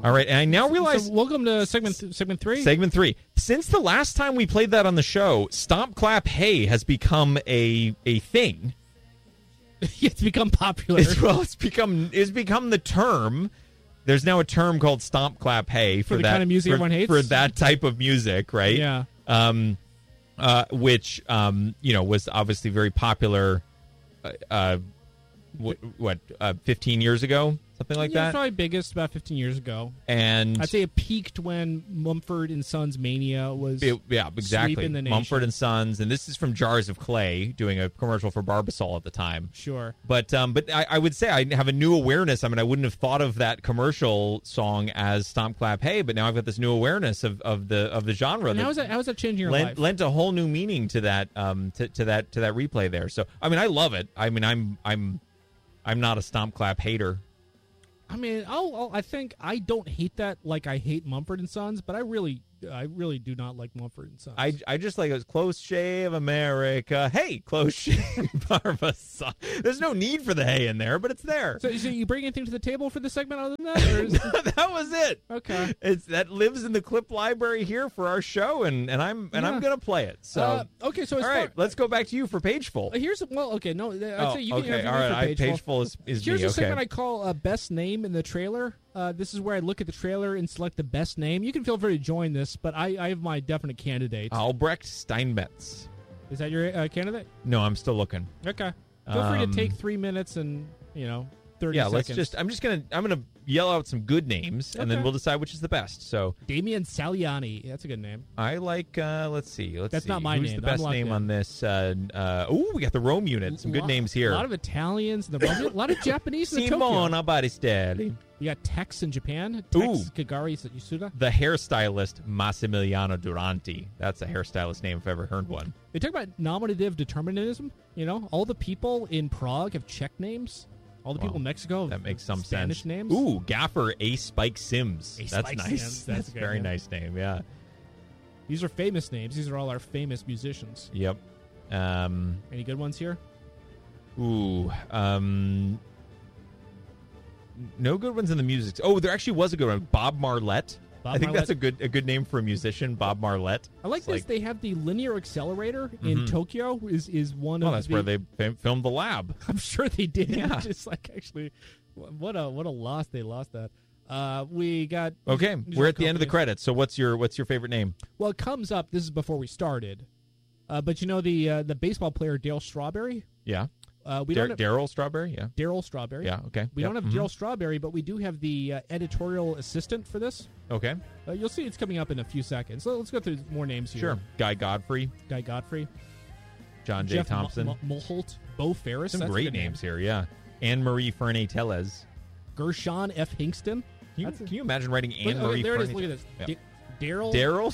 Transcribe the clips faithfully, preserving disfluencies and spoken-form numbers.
All right, and I now realize... So welcome to segment segment three. Segment three. Since the last time we played that on the show, Stomp, Clap, Hey has become a a thing. It's become popular. It's, well, it's become it's become the term. There's now a term called Stomp, Clap, Hey for, for the that kind of music for, everyone hates? for that type of music, right? Yeah. Um, uh, which um, you know, was obviously very popular. Uh, uh what, what uh, fifteen years ago, something like yeah, that. Probably biggest about fifteen years ago. And I'd say it peaked when Mumford and Sons Mania was. It, yeah, exactly. Sweeping the nation. Mumford and Sons, and this is from Jars of Clay, doing a commercial for Barbasol at the time. Sure, but um, but I, I would say I have a new awareness. I mean, I wouldn't have thought of that commercial song as Stomp, Clap, Hey, but now I've got this new awareness of, of the of the genre. And that how is that? How is that changing your lent, life? Lent a whole new meaning to that um to, to that to that replay there. So I mean, I love it. I mean, I'm I'm I'm not a Stomp, Clap hater. I mean, I'll, I'll, I think I don't hate that like I hate Mumford and Sons, but I really, I really do not like Mumford and Sons. I, I just like it. Close shave America. Hey, close shave Barbasol. There's no need for the hey in there, but it's there. So, so you bring anything to the table for the segment other than that? Or is no, that was it. Okay, it's that lives in the clip library here for our show, and, and I'm and yeah. I'm gonna play it. So uh, okay, so as all far, right, let's go back to you for Pageful. Here's well, okay, no, I'd oh, say you okay, can have all right. for I, Pageful. Pageful is is Here's me. a Okay. segment I call uh, best name in the trailer. Uh, this is where I look at the trailer and select the best name. You can feel free to join this, but I, I have my definite candidates. Albrecht Steinmetz. Is that your uh, candidate? No, I'm still looking. Okay. Feel free Um, to take three minutes and, you know, thirty yeah, seconds. let's just. I'm just gonna. I'm gonna yell out some good names, and then Okay. we'll decide which is the best. So Damian Saliani. That's a good name. I like. Uh, let's see. Let's That's see. not my Who's name. the I'm best locked name in. on this? Uh, uh, oh, we got the Rome unit. Some good Lot- names here. A lot of Italians, the Roman, a lot of Japanese in Tokyo. Simona Baristelli. You got Tex in Japan. Tex Ooh. Kagari Yasuda. The hairstylist Massimiliano Duranti. That's a hairstylist name if I've ever heard one. They talk about nominative determinism. You know, all the people in Prague have Czech names. All the Wow. people in Mexico have That makes some Spanish sense. names. Ooh, Gaffer A. Spike Sims. A. That's Spike nice. Sims. That's That's a a good very name. nice name. Yeah. These are famous names. These are all our famous musicians. Yep. Um. Any good ones here? Ooh. Um. No good ones in the music. Oh, there actually was a good one. Bob Marlette. Bob I think Marlette. that's a good a good name for a musician. Bob Marlette. I like It's this. They have the linear accelerator in Mhm. Tokyo. Is is one Well, of that's the, where they fam- filmed the lab. I'm sure they did. Yeah. Just like actually, what a what a loss they lost that. Uh, we got Okay, these we're are at the end of the companies. credits. So what's your what's your favorite name? Well, it comes up. This is before we started, uh, but you know the uh, the baseball player Dale Strawberry. Yeah. Uh, we Dar- don't have Daryl Strawberry. Yeah. Daryl Strawberry. Yeah. Okay. We Yep. don't have Mhm. Daryl Strawberry, but we do have the uh, editorial assistant for this. Okay. Uh, you'll see it's coming up in a few seconds. So let's go through more names here. Sure. Guy Godfrey, Guy Godfrey, John J. Jeff Thompson. M- M- Mulholt, Bo Ferris. Some That's a great good name. names here. Yeah. Anne Marie Ferney Tellez. Gershon F. Hingston. Can you, That's a- can you imagine writing Look- Anne okay, Marie there it is. Ferney? Look at this. Yeah. D- Daryl. Daryl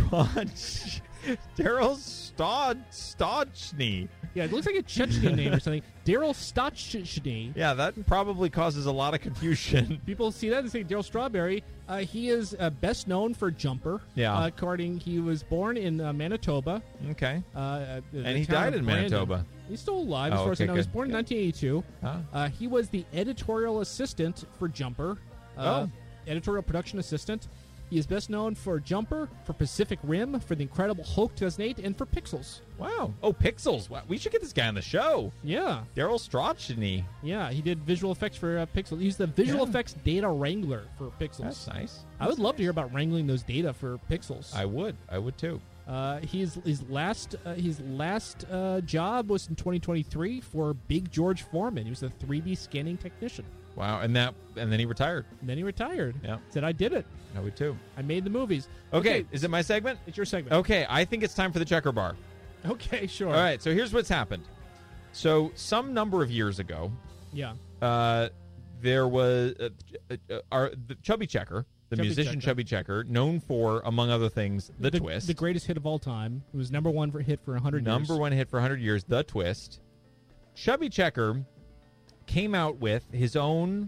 Strach. Daryl Stod Stodchny. Yeah, it looks like a Chechen name or something. Daryl Stochny. Yeah, that probably causes a lot of confusion. People see that and say Daryl Strawberry. Uh, he is uh, best known for Jumper. Yeah. Uh, according, he was born in uh, Manitoba. Okay. Uh, uh, the And he town died of in Brandon. Manitoba. He's still alive, as Oh, far as I okay, know. He was good. born in nineteen eighty-two. Huh? Uh, he was the editorial assistant for Jumper. Uh, Oh. Editorial production assistant. He is best known for Jumper, for Pacific Rim, for The Incredible Hulk two thousand eight, and for Pixels. Wow. Oh, Pixels. Wow. We should get this guy on the show. Yeah. Daryl Strachny. Yeah, he did visual effects for uh, Pixels. He's the visual Yeah. effects data wrangler for Pixels. That's nice. I would love to hear about wrangling those data for Pixels. I would. I would too. Uh, his his last uh, his last uh, job was in twenty twenty-three for Big George Foreman. He was a three D scanning technician. Wow. And that. And then he retired. And then he retired. Yeah. Said, I did it. I would too. I made the movies. Okay. Is it my segment? It's your segment. Okay. I think it's time for the checker bar. Okay, sure. All right. So here's what's happened. So some number of years ago, Yeah. uh, there was uh, uh, our the Chubby Checker, the Chubby musician Checker. Chubby Checker, known for, among other things, The, the Twist. The greatest hit of all time. It was number one for hit for one hundred Number years. one hit for one hundred years, The Twist. Chubby Checker came out with his own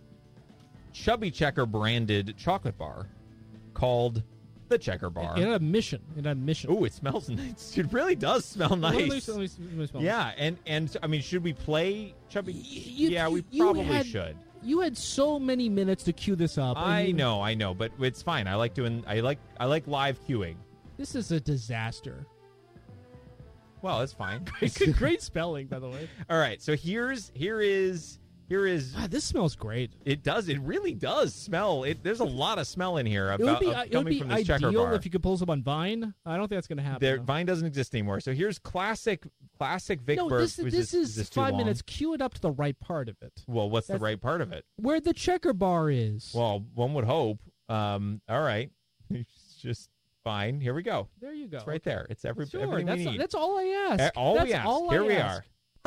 Chubby Checker branded chocolate bar called the Checker Bar. It had a mission. It had a mission. Oh, it smells nice. It really does smell Let me- nice. let me- let me smell it. Yeah, and and I mean, should we play Chubby? You- yeah, we you probably had- should. You had so many minutes to cue this up. I mean, know, I know, but it's fine. I like doing. I like. I like live queuing. This is a disaster. Well, it's fine. Great spelling, by the way. All right, so here's here is here is. God, this smells great. It does. It really does smell. It. There's a lot of smell in here It about would be, uh, it would coming be from this checker ideal bar. if you could pull this up on Vine. I don't think that's going to happen. There, though. Vine doesn't exist anymore. So here's classic, classic Vic no, Burp. this, Was this is this too five long? minutes. Cue it up to the right part of it. Well, what's That's- the right part of it? Where the checker bar is. Well, one would hope. Um, all right, it's just fine. Here we go. there you go. It's right there. It's every Sure, everything that's, we need. that's all I ask. Eh, all that's we ask. All Here I we ask.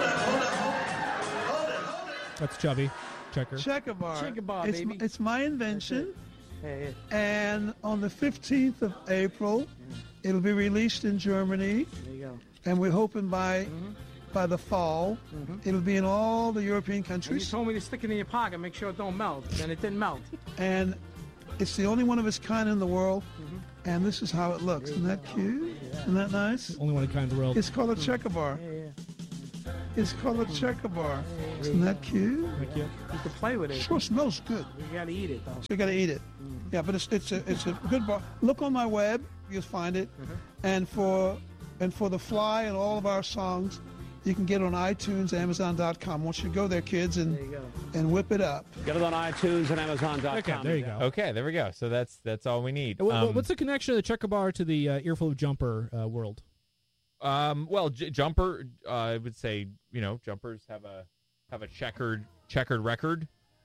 That's Chubby. Checker. Checker bar. Checker bar, it's, baby. m- it's my invention. Hey, And on the fifteenth of April, it'll be released in Germany. there you go. And we're hoping by Mm-hmm. by the fall, it'll be in all the European And you countries. told me to stick it in your pocket, make sure it don't melt, and it didn't melt. And it's the only one of its kind in the world. Mm-hmm. And this is how it looks. Isn't that cute? Isn't that nice? Only one of kind in the world. It's called a checker bar. Yeah, yeah. It's called a checker bar. Isn't that cute? Thank you. You can play with it. Sure smells good. You gotta eat it though. So you got to eat it. Yeah, but it's it's a it's a good bar. Look on my web, you'll find it. And for and for the fly and all of our songs, you can get it on iTunes, Amazon dot com. Once you go there, kids, and There you go. and whip it up. Get it on iTunes and Amazon dot com. Okay, there you go. Okay, there we go. So that's that's all we need. Uh, wh- wh- Um, What's the connection of the checker bar to the uh, Earful of Jumper uh, world? Um, well, J- Jumper, uh, I would say, you know, Jumpers have a have a checkered checkered record.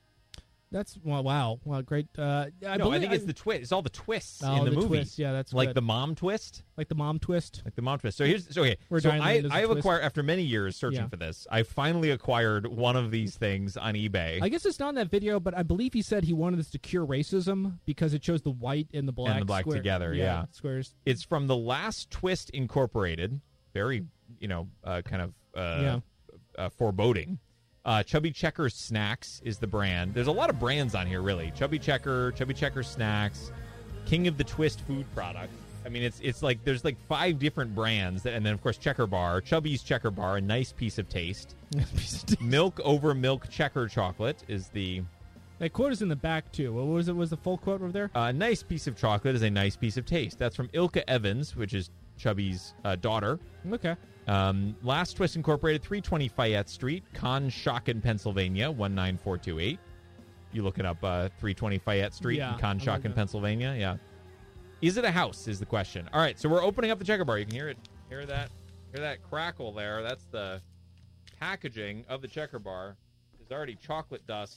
That's well, wow, wow, great. Uh, I no, I believe- think it's the twist. It's all the twists Oh, in the, the movie. twist. Yeah, that's like good. the mom twist, like the mom twist. like the mom twist. So here's so okay. Where so Diane I Lane does the I have twist. acquired after many years searching Yeah. for this. I finally acquired one of these things on eBay. I guess it's not in that video, but I believe he said he wanted this to cure racism because it shows the white and the black the black square- together, yeah. squares. It's from the Last Twist Incorporated. Very, you know, uh, kind of uh, Yeah. uh, foreboding. Uh, Chubby Checker Snacks is the brand. There's a lot of brands on here, really. Chubby Checker, Chubby Checker Snacks, King of the Twist food product. I mean, it's it's like there's like five different brands, and then of course Checker Bar, Chubby's Checker Bar, a nice piece of taste. Milk over milk checker chocolate is the That quote is in the back too. What was it? Was the full quote over there? uh, nice piece of chocolate is a nice piece of taste. That's from Ilka Evans, which is Chubby's uh, daughter. Okay. Um, Last Twist Incorporated, three twenty Fayette Street, Conshohocken, Pennsylvania, one nine four two eight. You looking up uh, three twenty Fayette Street Yeah, in I like Conshohocken, that. Pennsylvania? Yeah. Is it a house is the question. All right, so we're opening up the checker bar. You can hear it. Hear that? Hear that crackle there? That's the packaging of the checker bar. There's already chocolate dust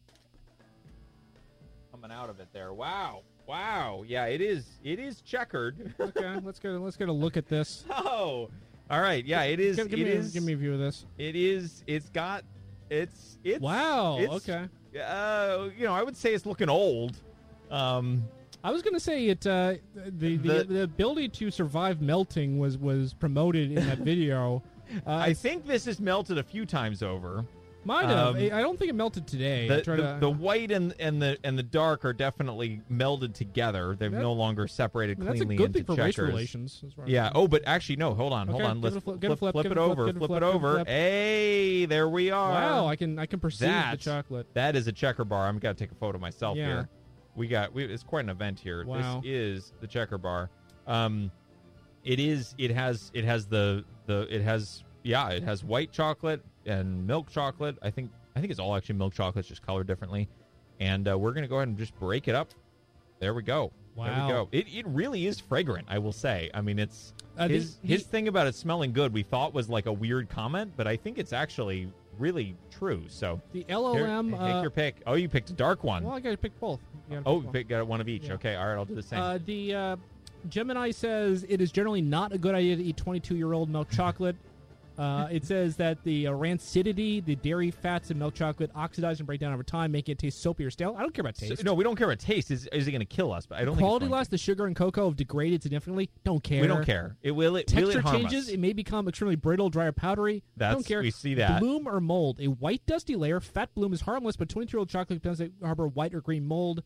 coming out of it there. Wow. Wow. Yeah, it is. It is checkered. Okay. let's go. Let's get a look at this. Oh. All right. Yeah, it is. Give, give it me, is. give me a view of this. It is. It's got. It's. It's. Wow. It's, Okay. Uh, you know, I would say it's looking old. Um, I was going to say it. Uh, the, the The- the ability to survive melting was was promoted in that video. Uh, I think this is melted a few times over. might have. um, I I don't think it melted today. I The, tried the, to- the white and, and the and the dark are definitely melded together. They're That- no longer separated That's a cleanly good into thing for race checkers. relations. as far as- Yeah. Oh, but actually, no. Hold on. Hold Okay, on. give Let's it a flip- flip, give it a flip, flip give it it a flip, over. give it a Flip flip, it give it a over. flip. Hey, there we are. Wow. I can I can perceive That- the chocolate. That is a checker bar. I'm gonna take a photo myself Yeah. here. We got. We, it's quite an event here. Wow. This is the checker bar. Um, it is. It has. It has the the. It has. Yeah. It has white chocolate and milk chocolate. I think. I think it's all actually milk chocolate, just colored differently. And uh, we're gonna go ahead and just break it up. There we go. There Wow. we go. It it really is fragrant. I will say. I mean, it's Uh, the- his the- his thing about it smelling good. We thought was like a weird comment, but I think it's actually really true. So. The L O Here, M. take uh, your pick. Oh, you picked a dark one. Well, I got to pick both. You gotta oh, pick both. pick, got one of each. Yeah. Okay, all right, I'll do the same. Uh, the uh, Gemini says it is generally not a good idea to eat twenty-two-year-old milk chocolate. Uh, it says that the uh, rancidity, the dairy fats in milk chocolate oxidize and break down over time, making it taste soapy or stale. I don't care about So- taste. no, we don't care about taste. Is is it going to kill us? But I don't Quality think it's loss, the sugar and cocoa have degraded significantly. Don't care. going to. We don't care. It will it will Texture it harm changes. us? It may become extremely brittle, dry, or powdery. That's- don't care. we see that. Bloom or mold. A white dusty layer. Fat bloom is harmless, but twenty-two-year-old chocolate depends on harbor white or green mold. Uh,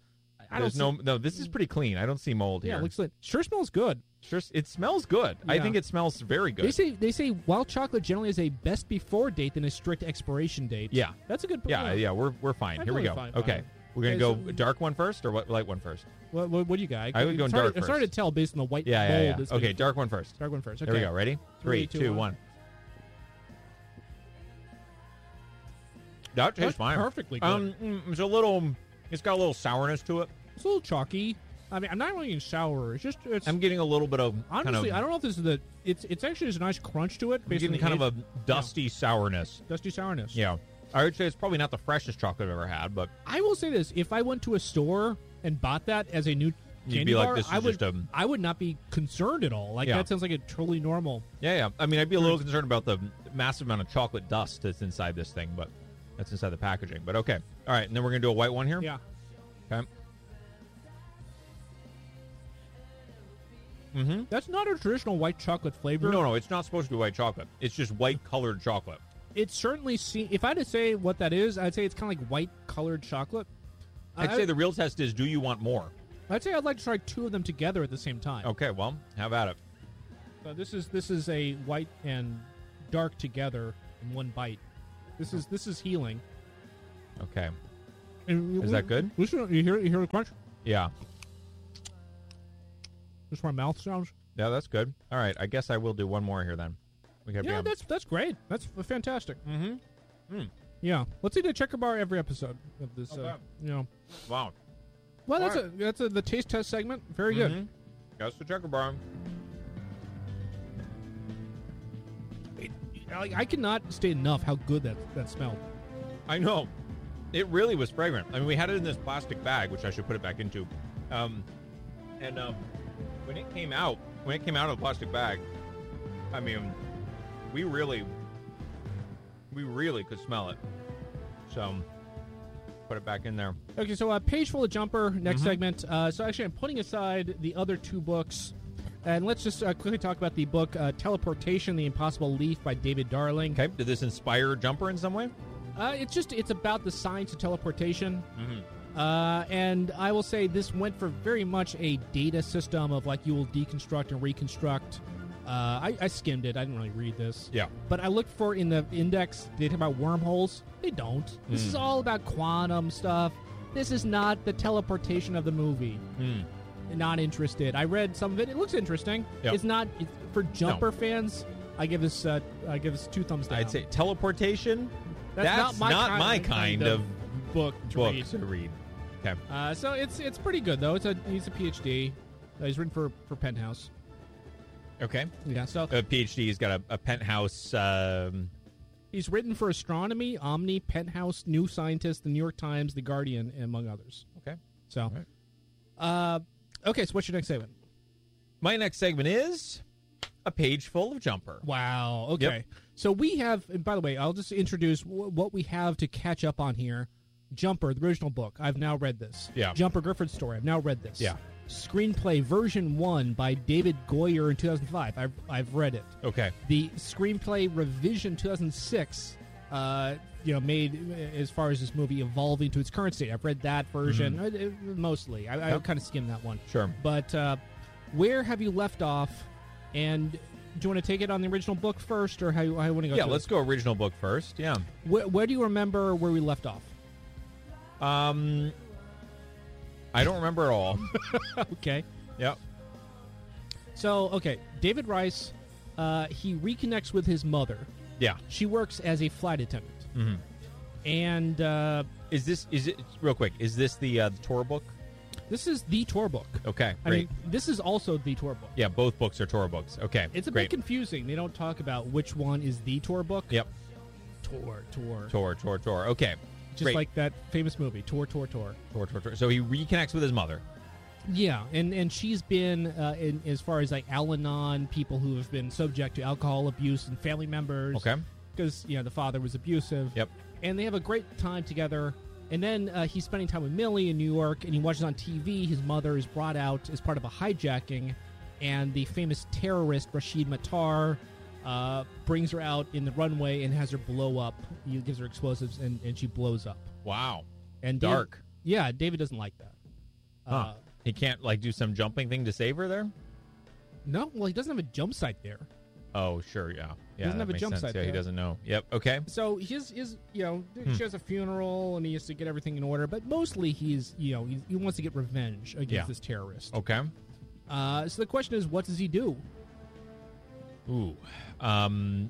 I There's don't no no. This is pretty clean. I don't see mold Yeah, here. it looks like sure smells good. Sure, it smells good. I Yeah. think it smells very good. They say they say wild chocolate generally has a best before date than a strict expiration date. Yeah. that's a good. yeah, yeah, we're we're fine. I'm Here we totally go. fine, okay, fine. we're gonna Okay, go so- dark one first or what light one first? What, what, what do you got? I would go it's dark hard, It's hard to first. tell based on the white Yeah, mold. yeah, yeah. that's Okay, been- dark one first. Dark one first. Okay. There we go. Ready? Three, Three, two, two, one. one. That tastes That's fine. perfectly good. Um, mm, it's a little. It's got a little sourness to it. It's a little chalky. I mean, I'm not really in sour. It's just it's. I'm getting a little bit of honestly, kind of, I don't know if this is the. It's it's actually just a nice crunch to it. I'm Based on getting the kind of age- a dusty sourness. dusty sourness. Yeah, I would say it's probably not the freshest chocolate I've ever had, but I will say this: if I went to a store and bought that as a new You'd candy be like, bar, this is I would just a- I would not be concerned at all. Like Yeah. that sounds like a totally normal. yeah, yeah. I mean, I'd be a little concerned about the massive amount of chocolate dust that's inside this thing, but that's inside the packaging. But okay, all right, and then we're gonna do a white one here. Yeah. Okay. Mm-hmm. That's not a traditional white chocolate flavor. No, no, it's not supposed to be white chocolate. It's just white colored chocolate. It certainly see. If I had to say what that is, I'd say it's kind of like white colored chocolate. I'd I, say the real test is, do you want more? I'd say I'd like to try two of them together at the same time. Okay, well, have at it. So this is this is a white and dark together in one bite. This is this is healing. Okay. And Is that good? Listen, you hear you hear the crunch? Yeah. Just my mouth sounds. Yeah, that's good. All right, I guess I will do one more here then. We gotta be Yeah, on- that's that's great. That's f- fantastic. Mm-hmm. Mm. Yeah, let's eat a checker bar every episode of this. Uh, Okay. you know, Wow. well, that's All a that's a, the taste test segment. Very good. Mhm. That's the checker bar. I, I cannot state enough how good that that smelled. I know. It really was fragrant. I mean, we had it in this plastic bag, which I should put it back into. Um, and um, when it came out, when it came out of the plastic bag, I mean, we really, we really could smell it. So, put it back in there. Okay, so a uh, page full of Jumper. Next Mhm. segment. Uh, so actually, I'm putting aside the other two books, and let's just uh, quickly talk about the book uh, "Teleportation: The Impossible Leaf" by David Darling. Okay. Did this inspire Jumper in some way? Uh, it's just it's about the science of teleportation. Mm-hmm. Uh, and I will say this went for very much a data system of like you will deconstruct and reconstruct. Uh, I, I skimmed it. I didn't really read this. Yeah. But I looked for in the index, they talk about wormholes. They don't. This Mm. is all about quantum stuff. This is not the teleportation of the movie. Mm. Not interested. I read some of it. It looks interesting. Yep. It's not it's, for Jumper fans. I give this. Uh, I give this two thumbs down. I'd say teleportation. that's, that's not my not kind, my kind of book to book read. to read. Okay. Uh, so it's it's pretty good though. It's a he's a PhD. Uh, he's written for for Penthouse. Okay. Yeah. So A PhD. He's got a, a penthouse. Um, he's written for Astronomy, Omni, Penthouse, New Scientist, The New York Times, The Guardian, among others. okay. So, Right. uh, okay. So what's your next segment? My next segment is a page full of Jumper. Wow. Okay. Yep. So we have, and by the way, I'll just introduce w- what we have to catch up on here. Jumper, the original book. I've now read this. Yeah. Jumper Griffith's story. I've now read this. Yeah. Screenplay version one by David Goyer in two thousand five. I've I've read it. Okay. The screenplay revision two thousand six. Uh, you know, made uh, as far as this movie evolving to its current state. I've read that version uh, uh, mostly. I, I Yep. kind of skimmed that one. Sure. But uh, where have you left off? And do you want to take it on the original book first, or how, how you want to go? Yeah, through let's it? go original book first. Yeah. Where, where do you remember where we left off? Um, I don't remember at all. Okay. Yep. So, okay, David Rice, uh, he reconnects with his mother. Yeah. She works as a flight attendant. Mm-hmm. And uh, Is this is it real quick? Is this the uh, the tour book? this is the tour book. Okay, I great. mean, this is also the tour book. yeah, both books are tour books. Okay, It's a great. bit confusing. They don't talk about which one is the tour book. Yep. Tour, tour. Tour, tour, tour. Okay. Just great. like that famous movie, Tour, Tour, Tour. tour, tour, tour. So he reconnects with his mother. Yeah, and, and she's been, uh, in, as far as like Al-Anon, people who have been subject to alcohol abuse and family members. Okay. Because, you know, the father was abusive. Yep. And they have a great time together. And then uh, he's spending time with Millie in New York, and he watches on T V. His mother is brought out as part of a hijacking, and the famous terrorist Rashid Mattar uh, brings her out in the runway and has her blow up. He gives her explosives, and, and she blows up. Wow. And David- Dark. yeah, David doesn't like that. Huh. Uh, He can't like do some jumping thing to save her there. no, well, he doesn't have a jump site there. Oh, sure, yeah, yeah. doesn't that have a makes jump sense. site Yeah, he there. doesn't know. Yep. Okay. So his his you know Hmm. she has a funeral and he has to get everything in order, but mostly he's you know he, he wants to get revenge against Yeah. this terrorist. Okay. Uh, so the question is, what does he do? Ooh. Um.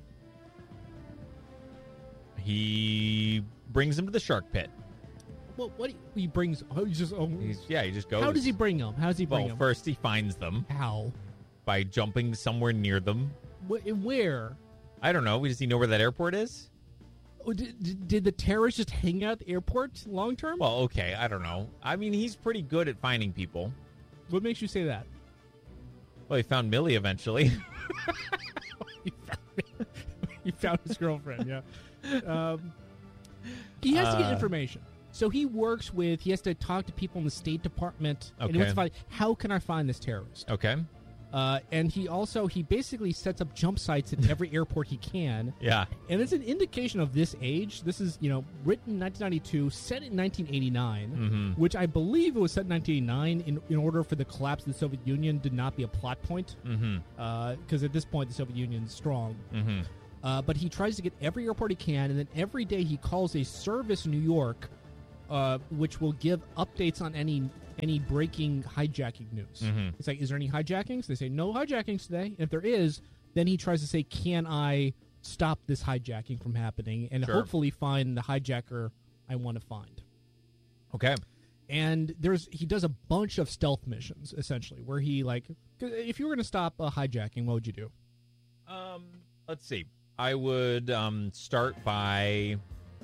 He brings him to the shark pit. Well, what he, he brings? Oh, he just oh, He's yeah. He just goes. how does he bring him? How does he bring Well, him? first he finds them How? by jumping somewhere near them. Wh- where? I don't know. Does he know where that airport is? Oh, Did, did- did the terrorists just hang out at the airport long term? Well, okay. I don't know. I mean, he's pretty good at finding people. What makes you say that? Well, he found Millie eventually. he, found, he found his girlfriend. Yeah. Um, he has to get Uh, information. So he works with. He has to talk to people in the State Department. And he wants Okay. to find, how can I find this terrorist? Okay. Uh, and he also he basically sets up jump sites at every airport he can. Yeah. And it's an indication of this age. This is, you know, written in nineteen ninety-two, set in nineteen eighty-nine, Mhm. which I believe it was set in nineteen eighty-nine in, in order for the collapse of the Soviet Union to not be a plot point. Mm-hmm. Because at this point, the Soviet Union is strong. Mm-hmm. Uh, but he tries to get every airport he can, and then every day he calls a service in New York, uh, which will give updates on any any breaking hijacking news. Mhm. It's like, is there any hijackings? They say, no hijackings today. And if there is, then he tries to say, can I stop this hijacking from happening and Sure. hopefully find the hijacker I want to find. Okay. And there's he does a bunch of stealth missions, essentially, where he, like, 'cause if you were going to stop a hijacking, what would you do? Um, let's see. I would um start by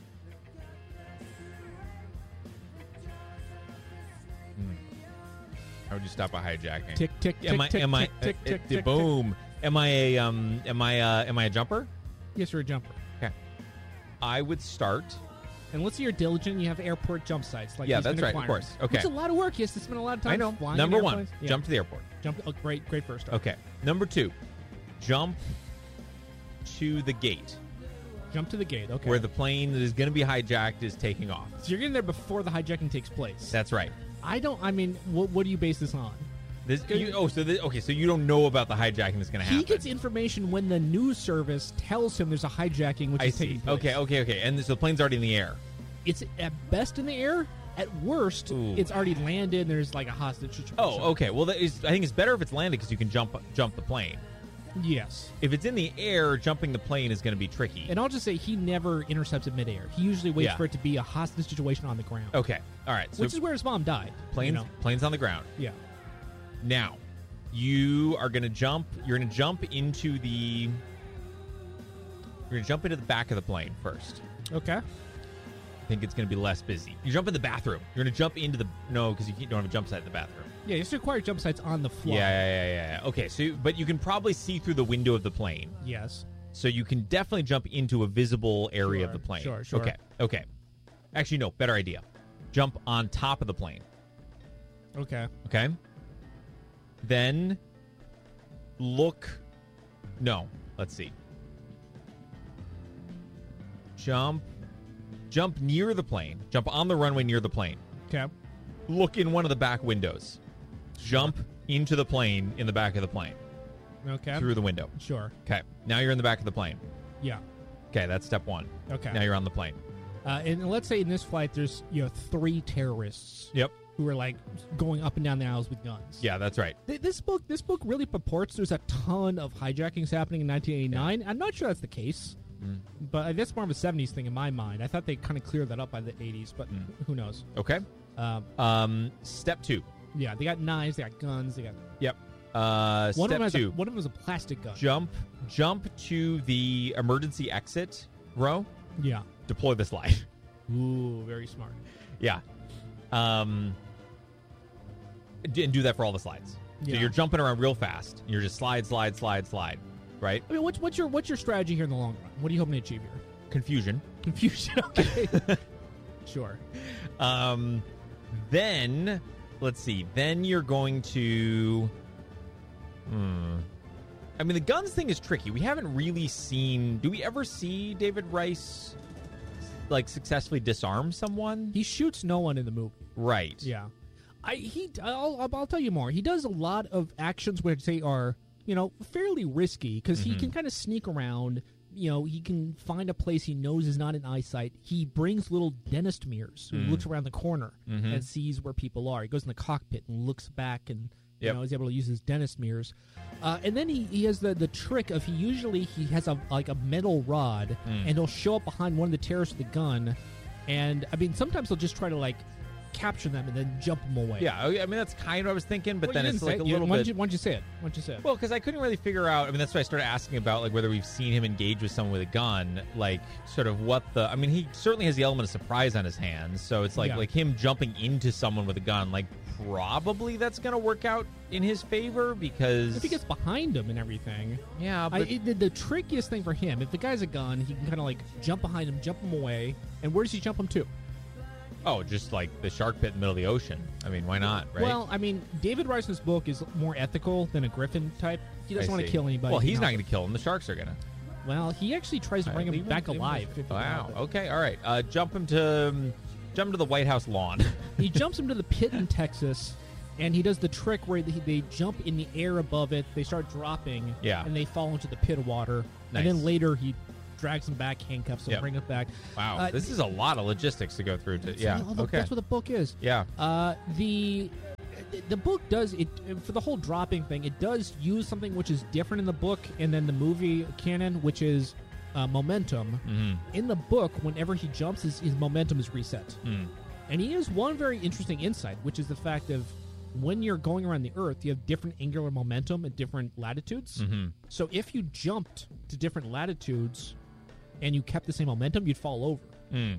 Hmm. How would you stop a hijacking? Tick, tick, tick, am I tick, am I tick, tick, uh, tick, uh, tick, boom. Am I a um am I uh am I a jumper? Yes, you're a jumper. Okay. I would start And let's say you're diligent, you have airport jump sites. Like Yeah, he's that's been right, of acquiring. course. Okay. It's a lot of work. He has to spend a lot of time I know. flying Number in one, airplanes. Yeah. jump to the airport. Jump. Oh, great, great first start. Okay. Number two, jump to the gate Jump to the gate. Okay. where the plane that is going to be hijacked is taking off. so you're getting there before the hijacking takes place. That's right. I don't. I mean, what, what do you base this on? This, you, oh, so this, okay, so you don't know about the hijacking that's going to happen. He gets information when the news service tells him there's a hijacking, which I is see. taking place. Okay, okay, okay. And so the plane's already in the air. It's at best in the air. At worst, Ooh. it's already landed. and There's like a hostage situation. Oh, okay. Well, that is, I think it's better if it's landed because you can jump jump the plane. Yes. If it's in the air, jumping the plane is going to be tricky. And I'll just say he never intercepts it midair. He usually waits Yeah. for it to be a hostage situation on the ground. Okay, all right. So Which is where his mom died. planes, You know? planes on the ground. Yeah. Now, you are going to jump. You're going to jump into the. You're going to jump into the back of the plane first. Okay. I think it's going to be less busy. You jump in the bathroom. You're going to jump into the no because you don't have a jump site in the bathroom. Yeah, you have to acquire jump sites on the fly. Yeah, yeah, yeah, yeah, yeah. Okay, so but you can probably see through the window of the plane, Yes. so you can definitely jump into a visible area of Sure, the plane. sure, sure. Okay, okay. Actually, no. Better idea. Jump on top of the plane. Okay. Okay. Then look. No. Let's see. Jump. Jump near the plane. Jump on the runway near the plane. Okay. Look in one of the back windows. Jump into the plane in the back of the plane Okay. through the window. Sure. Okay. Now you're in the back of the plane. Yeah. Okay, that's step one. Okay. Now you're on the plane. Uh, and let's say in this flight, there's you know three terrorists Yep. who are like going up and down the aisles with guns. Yeah, that's right. Th- This book, this book really purports there's a ton of hijackings happening in nineteen eighty-nine. I'm not sure that's the case, Mm. but that's more of a seventies thing in my mind. I thought they kind of cleared that up by the eighties, but Mm. who knows? Okay. Um, Um, step two. yeah, they got knives, they got guns, they got Yep. Uh, one of step them has two. a, one of them is a plastic gun. Jump. Jump to the emergency exit row. Yeah. Deploy the slide. Ooh, very smart. Yeah. Um, d- and do that for all the slides. So Yeah. you're jumping around real fast. You're just slide, slide, slide, slide. Right? I mean, what's what's your what's your strategy here in the long run? What are you hoping to achieve here? Confusion. Confusion. Okay. Sure. Um, then, let's see. Then you're going to. Hmm. I mean, the guns thing is tricky. We haven't really seen. Do we ever see David Rice, like, successfully disarm someone? He shoots no one in the movie. Right. Yeah. I he I'll, I'll tell you more. He does a lot of actions which say are, you know, fairly risky because Mm-hmm. he can kind of sneak around. You know, he can find a place he knows is not in eyesight. He brings little dentist mirrors who Mm. looks around the corner Mhm. and sees where people are. He goes in the cockpit and looks back and you Yep. know is able to use his dentist mirrors. Uh, and then he, he has the, the trick of he usually he has a like a metal rod Mm. and he'll show up behind one of the terrorists with a gun. And I mean sometimes he'll just try to like capture them and then jump them away. Yeah, I mean that's kind of what I was thinking, but Well, then you it's didn't like say a it. You- little why bit. Don't you, why don't you say it? Why don't you say it? Well, because I couldn't really figure out. I mean, that's why I started asking about like whether we've seen him engage with someone with a gun, like sort of what the. I mean, he certainly has the element of surprise on his hands, so it's like Yeah. like him jumping into someone with a gun. Like probably that's going to work out in his favor because if he gets behind him and everything, yeah, I, but it, the, the trickiest thing for him, if the guy's a gun, he can kind of like jump behind him, jump him away. And where does he jump him to? oh, just like the shark pit in the middle of the ocean. I mean, why not? Right? Well, I mean, David Rice's book is more ethical than a Griffin type. He doesn't I want to see. kill anybody. Well, He he's can not help going to kill him. The sharks are going to. him. Well, he actually tries to bring him back alive. if he can Wow. help it. Okay. All right. Uh, jump him to um, jump him to the White House lawn. He jumps him to the pit in Texas, and he does the trick where they, they jump in the air above it. They start dropping, Yeah. and they fall into the pit of water. And Nice. then later he drags them back, handcuffs them, Yep. bring them back. Wow. Uh, this is a lot of logistics to go through. To yeah. That's all- Okay. That's what the book is. Yeah. Uh, the the book does it for the whole dropping thing. It does use something which is different in the book and then the movie canon, which is uh, momentum. Mm-hmm. In the book, whenever he jumps, his, his momentum is reset. Mm. And he has one very interesting insight, which is the fact of when you're going around the Earth, you have different angular momentum at different latitudes. Mm-hmm. So if you jumped to different latitudes and you kept the same momentum, you'd fall over. Mm.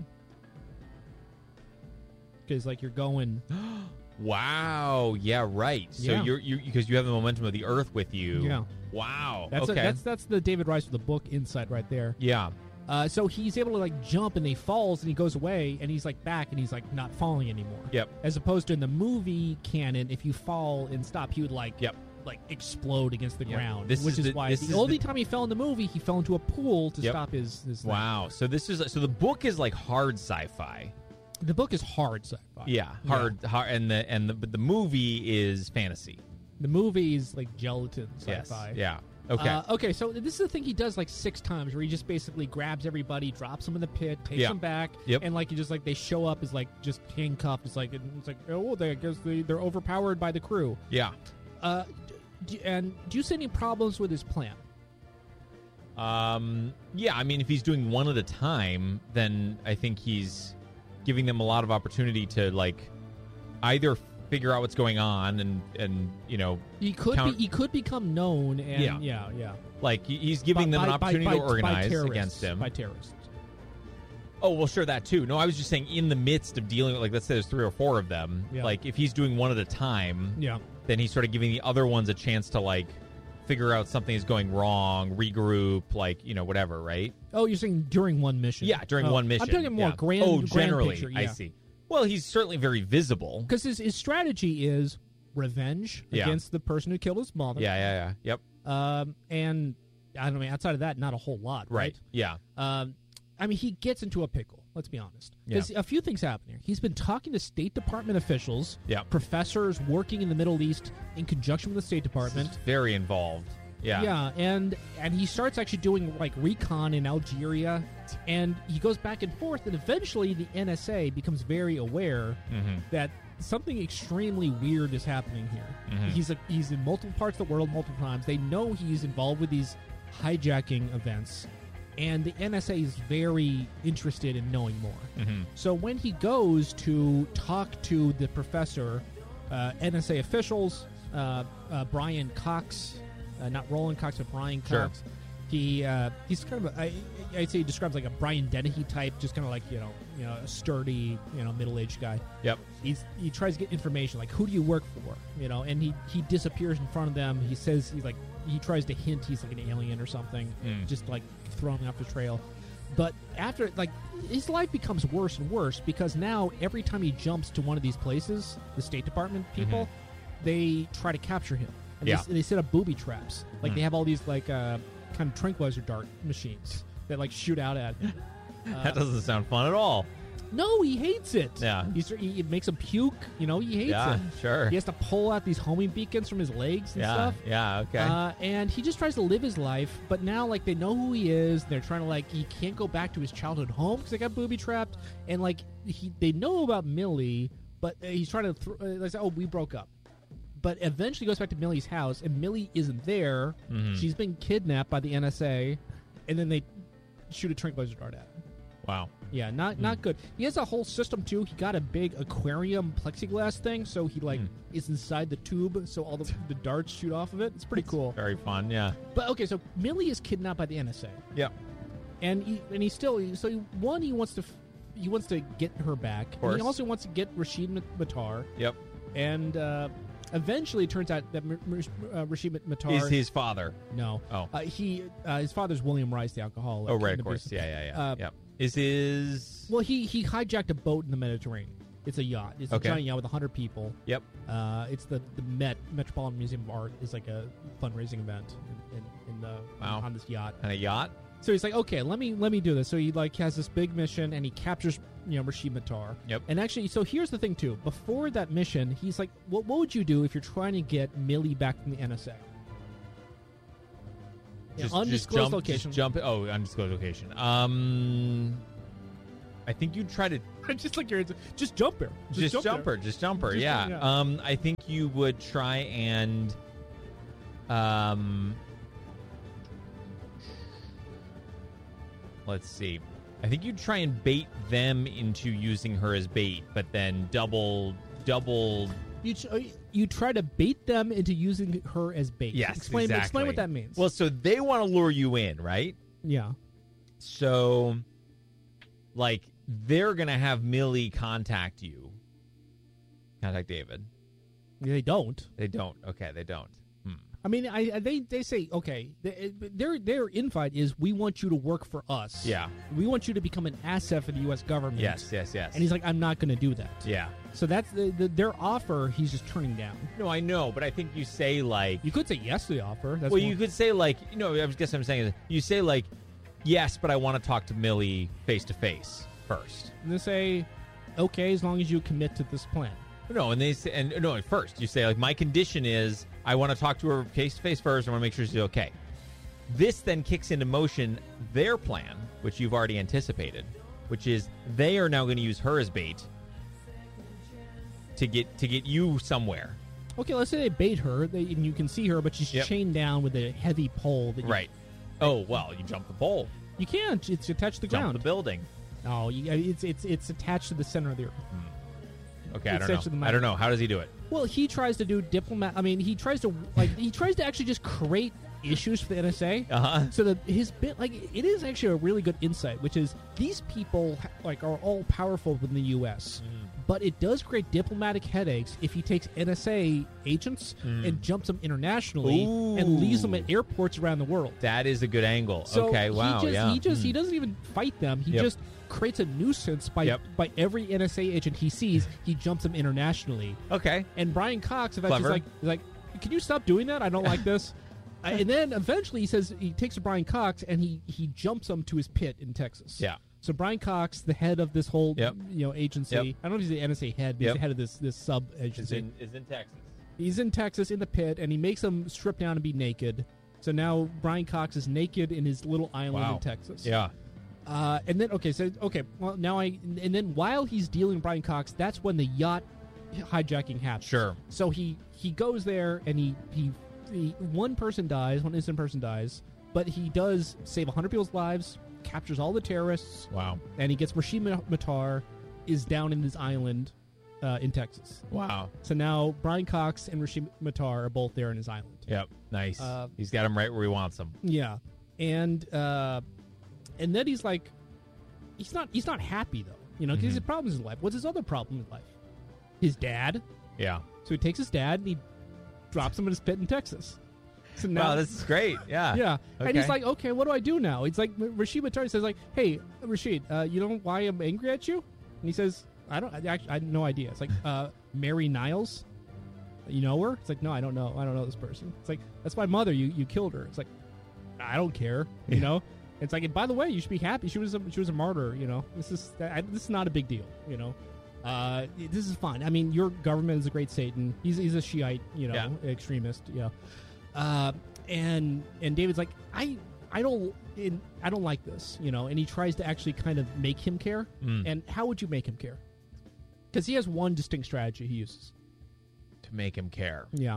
Because like you're going. Wow. Yeah. Right. So Yeah. you're you because you have the momentum of the Earth with you. Yeah. Wow. That's okay. a, that's that's the David Rice of the book insight right there. yeah. Uh, so he's able to like jump and he falls and he goes away and he's like back and he's like not falling anymore. Yep. As opposed to in the movie canon, if you fall and stop, he would like Yep. like explode against the Yep. ground. This which is is, the- why this the is only the- time he fell in the movie, he fell into a pool to Yep. stop his his. thing. Wow. So this is so the book is like hard sci-fi. The book is hard sci-fi. Yeah. Hard. Hard. And the and the but the movie is fantasy. The movie is like gelatin sci-fi. Yes. Yeah. Okay. Uh, okay, so this is the thing he does like six times, where he just basically grabs everybody, drops them in the pit, takes Yeah. them back, Yep. and like he just like they show up as like just handcuffed. It's like it's like oh, they I guess they they're overpowered by the crew. yeah. Uh, d- and do you see any problems with his plan? Um. Yeah. I mean, if he's doing one at a time, then I think he's giving them a lot of opportunity to like either figure out what's going on and and you know He could Count- be he could become known, and Yeah. yeah, yeah, like he- he's giving By- them an by- opportunity by- to by organize terrorists, against him. by terrorists. Oh, well, sure, that too. No, I was just saying in the midst of dealing with, like, let's say there's three or four of them. Yeah. Like, if he's doing one at a time, Yeah, then he's sort of giving the other ones a chance to, like, figure out something is going wrong, regroup, like, you know, whatever, right? Oh, you're saying during one mission? Yeah, during Oh, one mission. I'm talking more yeah. grand. Oh, grand generally, picture, I yeah. see. Well, he's certainly very visible. Because his, his strategy is revenge Yeah. against the person who killed his mother. Yeah, yeah, yeah. Yep. Um, and I don't mean outside of that, not a whole lot, right? Yeah. Um, I mean, he gets into a pickle. Let's be honest. Yeah. There's a few things happen here. He's been talking to State Department officials, Yeah. professors working in the Middle East in conjunction with the State Department. He's very involved. Yeah. Yeah, and and he starts actually doing like recon in Algeria, and he goes back and forth, and eventually the N S A becomes very aware Mm-hmm. that something extremely weird is happening here. Mhm. He's a, he's in multiple parts of the world multiple times. They know he's involved with these hijacking events, and the N S A is very interested in knowing more. Mm-hmm. So when he goes to talk to the professor, uh, N S A officials, uh, uh, Brian Cox, uh, not Roland Cox, but Brian Sure. Cox. He uh, he's kind of a, I, I'd say he describes like a Brian Dennehy type, just kind of like you know you know a sturdy you know middle aged guy. Yep. He's he tries to get information like who do you work for, you know, and he he disappears in front of them. He says he's like he tries to hint he's like an alien or something, Mm. just like throwing off the trail. But after like his life becomes worse and worse because now every time he jumps to one of these places, the State Department people, they try to capture him. And Yeah. they, they set up booby traps. Like Mm. they have all these like uh, kind of tranquilizer dart machines that like shoot out at. Uh, That doesn't sound fun at all. No, he hates it. Yeah. He's, he, it makes him puke. You know, he hates Yeah, it. sure. He has to pull out these homing beacons from his legs and yeah, stuff. yeah, okay. Uh, and he just tries to live his life, but now like they know who he is. They're trying to like he can't go back to his childhood home because they got booby trapped, and like he they know about Millie, but uh, he's trying to th- uh, like say, oh, we broke up. But eventually goes back to Millie's house, and Millie isn't there. Mhm. She's been kidnapped by the N S A, and then they shoot a tranquilizer dart at him. Wow. Yeah, not not good. He has a whole system too. He got a big aquarium plexiglass thing, so he like Hmm. is inside the tube, so all the, the darts shoot off of it. It's pretty cool. Very fun, yeah. But okay, so Millie is kidnapped by the N S A, Yeah. and he and he still so he, one he wants to f- he wants to get her back. And course. he also wants to get Rashid Matar, Yep. and uh, eventually it turns out that M- M- uh, Rashid Matar Is his father. no, Oh. uh, he uh, his father's William Rice, the alcoholic. Oh, right, and of course. abusive. Yeah, yeah, yeah. Uh, yep. Is his... Well, he he hijacked a boat in the Mediterranean. It's a yacht. It's Okay. a giant yacht with a hundred people. Yep. Uh, it's the the Met Metropolitan Museum of Art is like a fundraising event in, in, in the Wow. on this yacht. And a yacht? So he's like, okay, let me let me do this. So he like has this big mission, and he captures you know Rashid Matar. Yep. And actually, so here's the thing too. Before that mission, he's like, what what would you do if you're trying to get Millie back from the N S A? Yeah, Just, undisclosed just jump, location. Just jump. Oh, undisclosed location. Um, I think you try to just like you're just jump her. just, jump jump her. her. Just jump her. Just yeah. jump, yeah. Um, I think you would try and um. Let's see. I think you'd try and bait them into using her as bait, but then double, double. You tr- you try to bait them into using her as bait. Yes, explain exactly. explain what that means. Well, so they want to lure you in, right? yeah. So, like, they're gonna have Millie contact you. Contact David. They don't. They don't. Okay, they don't. Hmm. I mean, I, I they they say okay. They, their their invite is we want you to work for us. Yeah. We want you to become an asset for the U S government. Yes. Yes. Yes. And he's like, I'm not going to do that. yeah. So that's the, the, their offer. He's just turning down. No, I know, but I think you say like. You could say yes to the offer. That's well, more- you could say like, you know, I guess I'm saying is you say like, yes, but I want to talk to Millie face to face first. And they say, okay, as long as you commit to this plan. No, and they say, and no, at first you say like, my condition is I want to talk to her face to face first. I want to make sure she's okay. This then kicks into motion their plan, which you've already anticipated, which is they are now going to use her as bait to get to get you somewhere. Okay, let's say they bait her, they, and you can see her, but she's Yep. chained down with a heavy pole. That you, Right. Oh well, you jump the pole, You can't. It's attached to the jump ground. the building. No, you, it's it's it's attached to the center of the earth. Okay, I It's don't attached to the know. I don't know. How does he do it? Well, he tries to do diplomat. I mean, he tries to like he tries to actually just create issues for the N S A. Uh huh. So that his bit, like, it is actually a really good insight, which is these people like are all powerful within the U S, but it does create diplomatic headaches if he takes N S A agents and jumps them internationally and leaves them at airports around the world. That is a good angle. So okay. Wow. He just, yeah. he just Hmm. he doesn't even fight them. He Yep. just creates a nuisance by Yep. by every N S A agent he sees. He jumps them internationally. Okay. And Brian Cox eventually is Clever. like, is like, can you stop doing that? I don't like this. Uh, and then eventually he says he takes Brian Cox and he he jumps him to his pit in Texas. Yeah. So Brian Cox, the head of this whole Yep. you know agency, Yep. I don't know if he's the N S A head, but Yep. he's the head of this this sub Is agency. in is in Texas. He's in Texas in the pit, and he makes him strip down and be naked. So now Brian Cox is naked in his little island Wow. in Texas. Yeah. Uh, and then okay, so okay, well now I and then while he's dealing with Brian Cox, that's when the yacht hijacking happens. Sure. So he he goes there and he he, he one person dies, one innocent person dies, but he does save one hundred people's lives, captures all the terrorists, Wow. and he gets Rashid Matar is down in his island uh, in Texas. Wow. So now Brian Cox and Rashid Matar are both there in his island. Yep. Nice. Uh, He's got him right where he wants him. Yeah, and uh, and then he's like, he's not he's not happy though, you know, because he has problems in life. What's his other problem in life? His dad. Yeah. So he takes his dad and he drops him in his pit in Texas. So now, Wow, this is great. Yeah. yeah, and he's Okay. like, okay, what do I do now? It's like Rashid Matar says, like, hey, Rashid, uh, you know why I'm angry at you? And he says, I don't, I actually, I had no idea. It's like, uh, Mary Niles, you know her? It's like, no, I don't know, I don't know this person. It's like, that's my mother. You you killed her. It's like, I don't care, you know. It's like, and by the way, you should be happy. She was a, she was a martyr. You know, this is I, this is not a big deal. You know, uh, this is fine. I mean, your government is a great Satan. He's he's a Shiite, you know, Yeah. extremist. Yeah, uh, and and David's like, I I don't in, I don't like this. You know, and he tries to actually kind of make him care. Mm. And how would you make him care? Because he has one distinct strategy he uses To make him care. Yeah.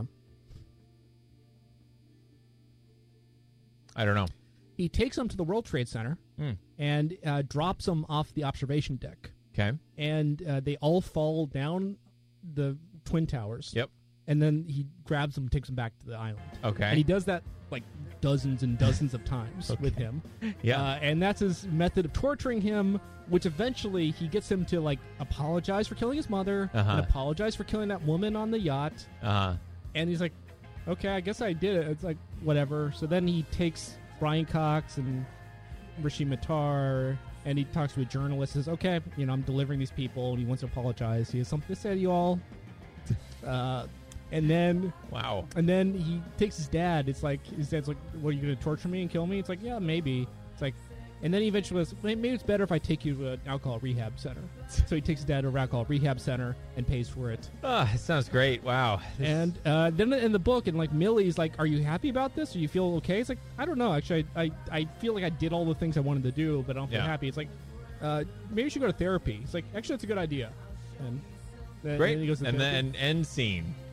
I don't know. He takes them to the World Trade Center Mm. and uh, drops them off the observation deck. Okay. And uh, they all fall down the Twin Towers. Yep. And then he grabs them and takes them back to the island. Okay. And he does that like dozens and dozens of times Okay. with him. Yeah. Uh, and that's his method of torturing him, which eventually he gets him to like apologize for killing his mother Uh-huh. and apologize for killing that woman on the yacht. Uh, And he's like, okay, I guess I did it. It's like, whatever. So then he takes Brian Cox and Rishi Matar, and he talks to a journalist, says, okay, you know, I'm delivering these people, and he wants to apologize. He has something to say to you all. Uh, and then wow. and then he takes his dad. It's like, his dad's like, what, are you going to torture me and kill me? It's like, yeah, maybe. It's like, and then he eventually says, maybe it's better if I take you to an alcohol rehab center. So he takes his dad to an alcohol rehab center and pays for it. Oh, it sounds great. Wow. This- And uh, then in the book, and like Millie's like, "Are you happy about this? Do you feel okay?" It's like, I don't know. Actually, I, I, I feel like I did all the things I wanted to do, but I don't feel Yeah. happy. It's like, uh, maybe you should go to therapy. It's like, actually, that's a good idea. And then, Great. then he goes to And therapy. then end scene.